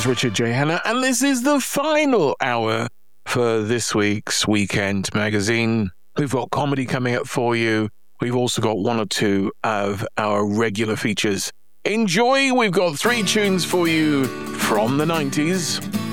is Richard J. Hanna, and this is the final hour for this week's Weekend Magazine. We've got comedy coming up for you. We've also got one or two of our regular features. Enjoy! We've got 3 tunes for you from the 90s.